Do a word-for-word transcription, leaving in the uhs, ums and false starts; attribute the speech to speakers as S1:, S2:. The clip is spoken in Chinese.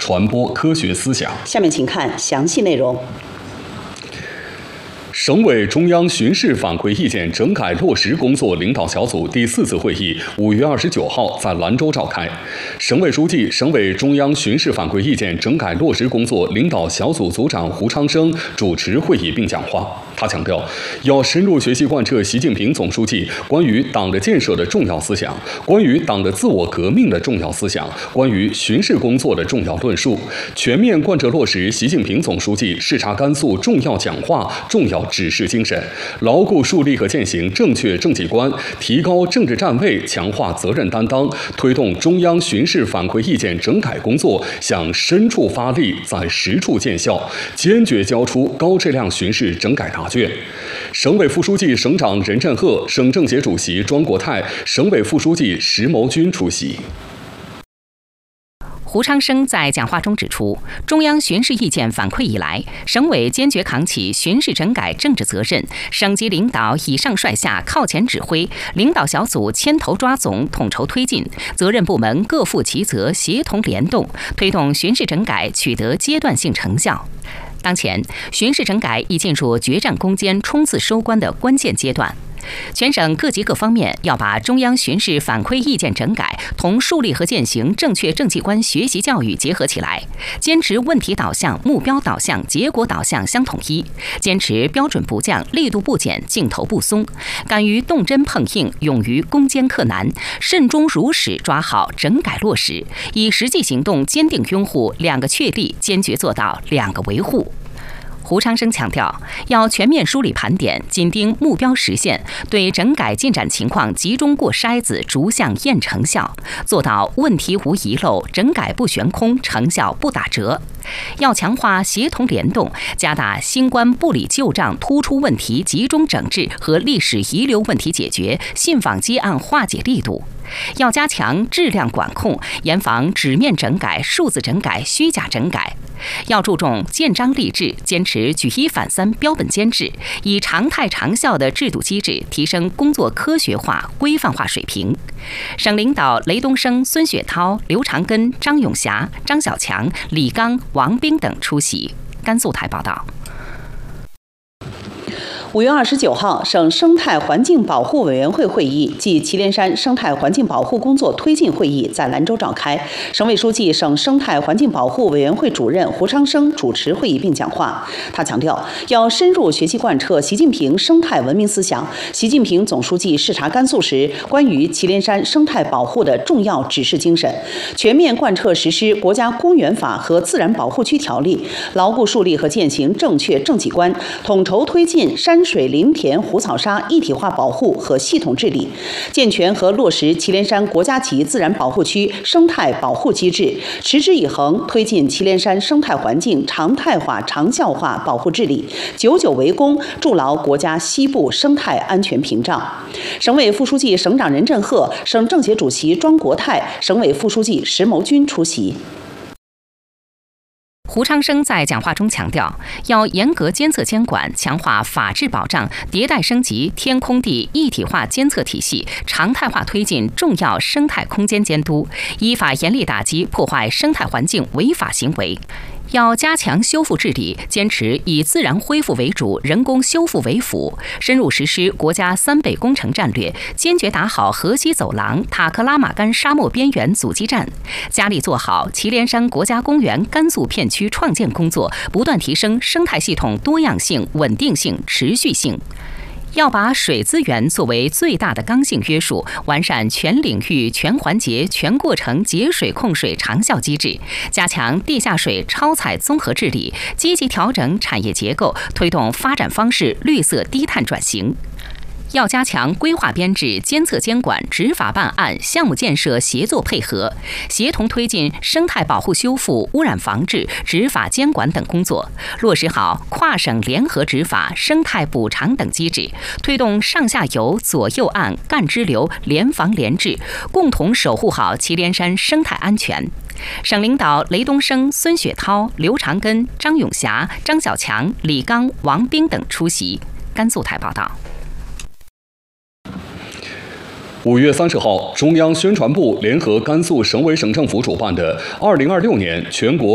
S1: 传播科学思想。
S2: 下面请看详细内容。
S1: 省委中央巡视反馈意见整改落实工作领导小组第四次会议五月二十九号在兰州召开。省委书记、省委中央巡视反馈意见整改落实工作领导小组组长胡昌生主持会议并讲话。他强调，要深入学习贯彻习近平总书记关于党的建设的重要思想，关于党的自我革命的重要思想，关于巡视工作的重要论述，全面贯彻落实习近平总书记视察甘肃重要讲话、重要指示精神，牢固树立和践行正确政绩观，提高政治站位，强化责任担当，推动中央巡视反馈意见整改工作向深处发力，在实处见效，坚决交出高质量巡视整改答卷。省委副书记、省长任振赫、省政协主席庄国泰、省委副书记石谋军出席。
S3: 胡昌生在讲话中指出，中央巡视意见反馈以来，省委坚决扛起巡视整改政治责任，省级领导以上率下靠前指挥，领导小组牵头抓总，统筹推进，责任部门各负其责，协同联动，推动巡视整改取得阶段性成效。当前，巡视整改已进入决战攻坚、冲刺收官的关键阶段。全省各级各方面要把中央巡视反馈意见整改同树立和践行正确政绩观学习教育结合起来，坚持问题导向、目标导向、结果导向相统一，坚持标准不降、力度不减、劲头不松，敢于动真碰硬，勇于攻坚克难，慎终如始抓好整改落实，以实际行动坚定拥护两个确立，坚决做到两个维护。胡昌生强调，要全面梳理盘点，紧盯目标实现，对整改进展情况集中过筛子，逐项验成效，做到问题无遗漏，整改不悬空，成效不打折。要强化协同联动，加大新冠不理旧账、突出问题集中整治和历史遗留问题解决、信访积案化解力度。要加强质量管控，严防纸面整改、数字整改、虚假整改。要注重建章立制，坚持举一反三标本兼治，以常态长效的制度机制提升工作科学化、规范化水平。省领导雷东升、孙雪涛、刘长根、张永霞、张小强、李刚、王斌等出席。甘肃台报道。
S2: 五月二十九号，省生态环境保护委员会会议暨祁连山生态环境保护工作推进会议在兰州召开。省委书记、省生态环境保护委员会主任胡昌生主持会议并讲话。他强调，要深入学习贯彻习近平生态文明思想、习近平总书记视察甘肃时关于祁连山生态保护的重要指示精神，全面贯彻实施国家公园法和自然保护区条例，牢固树立和践行正确政绩观，统筹推进山水林田湖草沙一体化保护和系统治理，健全和落实祁连山国家级自然保护区生态保护机制，持之以恒推进祁连山生态环境常态化、长效化保护治理，久久为功，筑牢国家西部生态安全屏障。省委副书记、省长任振赫、省政协主席庄国泰、省委副书记石谋军出席。
S3: 胡昌生在讲话中强调，要严格监测监管，强化法治保障，迭代升级天空地一体化监测体系，常态化推进重要生态空间监督，依法严厉打击破坏生态环境违法行为。要加强修复治理，坚持以自然恢复为主，人工修复为辅，深入实施国家三倍工程战略，坚决打好河西走廊、塔克拉玛干沙漠边缘阻击战，加力做好祁连山国家公园甘肃片区创建工作，不断提升生态系统多样性、稳定性、持续性。要把水资源作为最大的刚性约束，完善全领域、全环节、全过程节水控水长效机制，加强地下水超采综合治理，积极调整产业结构，推动发展方式绿色低碳转型。要加强规划编制、监测监管、执法办案、项目建设协作配合，协同推进生态保护修复、污染防治、执法监管等工作，落实好跨省联合执法、生态补偿等机制，推动上下游、左右岸、干支流联防联治，共同守护好祁连山生态安全。省领导雷东升、孙雪涛、刘长根、张永霞、张小强、李刚、王斌等出席。甘肃台报道。
S1: 五月三十号，中央宣传部联合甘肃省委省政府主办的二零二六年全国